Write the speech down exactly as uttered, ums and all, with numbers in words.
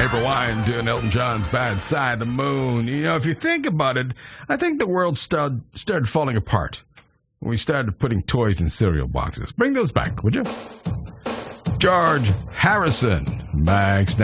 April Wine doing Elton John's Bad Side of the Moon. You know, if you think about it, I think the world started, started falling apart when we started putting toys in cereal boxes. Bring those back, would you? George Harrison, Max.